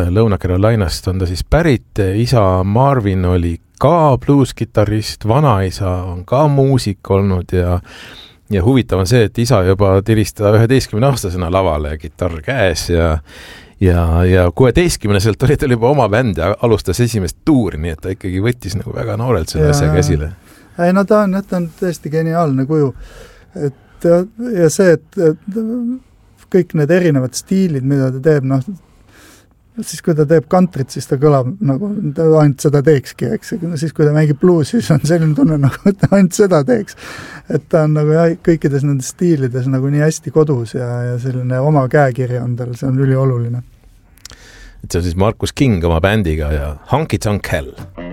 Lõuna-Carolinast on ta siis pärit, isa Marvin oli ka bluuskitarrist, vanaisa on ka muusik olnud ja huvitav on see, et isa juba tiristada 11-aastasena lavale ja kitarr käes ja 16-selt oli tal juba oma bänd ja alustas esimest tuuri, nii et ta ikkagi võttis nagu väga noorelt selle asja käsile. Ei, no ta on tõesti geniaalne kuju. Ja see, et kõik need erinevad stiilid, mida ta teeb, siis kui ta teeb kantrit, siis ta kõlab nagu ta ainult seda teekski, eks. Siis kui ta mängib blues, siis on selline tunne nagu, et ta ainult seda teeks. Et ta on nagu kõikides nendes stiilides nagu nii hästi kodus ja selline oma käekirja on tal, see on ülioluline. Et see on siis Markus King oma bändiga ja Honky Tonk Hell.